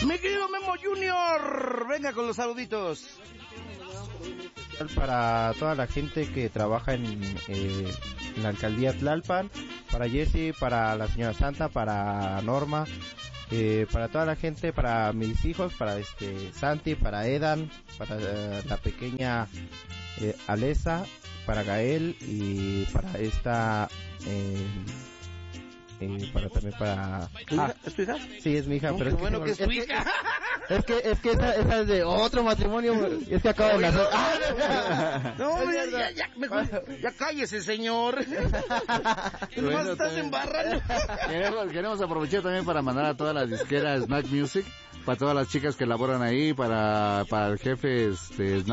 Mi querido Memo Junior, venga con los saluditos. Para toda la gente que trabaja en la alcaldía Tlalpan, para Jessy, para la señora Santa, para Norma, para toda la gente, para mis hijos, para Santi, para Edan, para la pequeña Alesa, para Gael y para esta para también para ¿Es tu hija? Sí, es mi hija, pero qué bueno que es tu hija. Es que esa es de otro matrimonio, es que acaba de nacer. No, ya cállese, señor. Nomás estás embarrando. Queremos aprovechar también para mandar a toda la disquera Snack Music, para todas las chicas que laboran ahí, para el jefe Steve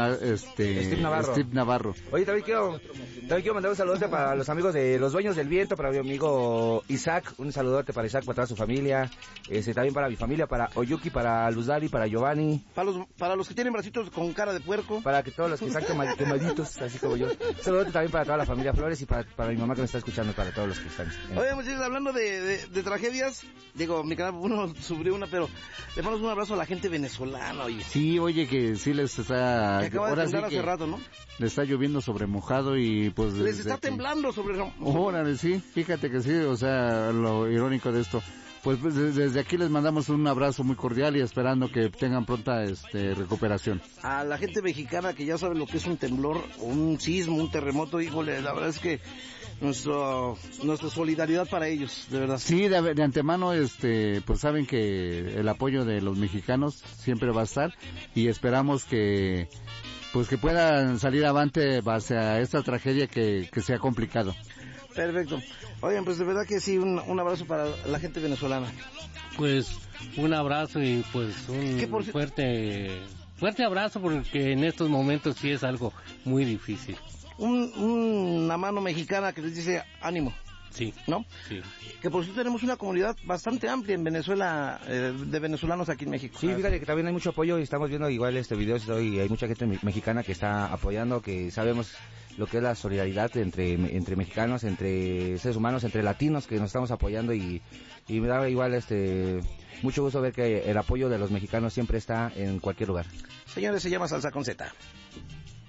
Navarro. Oye, también quiero mandar un saludote para los amigos de Los Dueños del Viento, para mi amigo Isaac, un saludote para Isaac, para toda su familia, también para mi familia, para Oyuki, para Luz Dari, para Giovanni. Para los que tienen bracitos con cara de puerco. Para que todos los que están quemaditos, así como yo. Un saludote también para toda la familia Flores y para mi mamá que me está escuchando, para todos los que están. Oye, muchachos, hablando de tragedias, digo, mi canal uno sufrió una, pero le mandamos un abrazo a la gente venezolana, oye. Sí, oye, que sí les está... Que acaba de temblar hace rato, ¿no? Le está lloviendo sobre mojado y pues... Les está temblando sobre... Órale, sí, fíjate que sí, o sea, lo irónico de esto. Pues desde aquí les mandamos un abrazo muy cordial y esperando que tengan pronta recuperación. A la gente mexicana que ya sabe lo que es un temblor, un sismo, un terremoto, híjole, la verdad es que nuestra solidaridad para ellos, de verdad. Sí, de antemano, pues saben que el apoyo de los mexicanos siempre va a estar y esperamos que puedan salir avante base a esta tragedia que se ha complicado. Perfecto. Oigan, pues de verdad que sí, un abrazo para la gente venezolana. Pues un abrazo y pues un fuerte abrazo, porque en estos momentos sí es algo muy difícil. Una mano mexicana que les dice ánimo. Sí. ¿No? Sí. Que por cierto tenemos una comunidad bastante amplia en Venezuela, de venezolanos aquí en México. Sí, fíjate que también hay mucho apoyo y estamos viendo igual videos y hay mucha gente mexicana que está apoyando, que sabemos lo que es la solidaridad entre mexicanos, entre seres humanos, entre latinos, que nos estamos apoyando y me da igual mucho gusto ver que el apoyo de los mexicanos siempre está en cualquier lugar. Señores, se llama Salsa con Z.